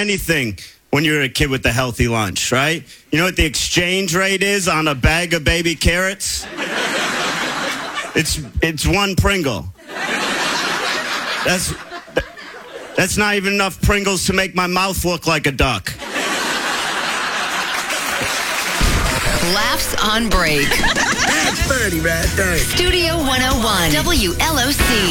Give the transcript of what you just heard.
anything when you're a kid with a healthy lunch, right? You know what the exchange rate is on a bag of baby carrots? It's one Pringle. That's not even enough Pringles to make my mouth look like a duck. Laughs on break. That's funny right there. Studio 101, WLOC.